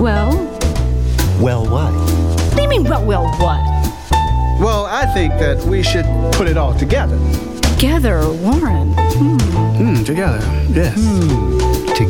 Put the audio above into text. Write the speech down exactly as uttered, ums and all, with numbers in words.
Well? Well, what? What do you mean, well, well, what? Well, I think that we should put it all together. Together, Warren. Hmm. Hmm, together, yes. Hmm.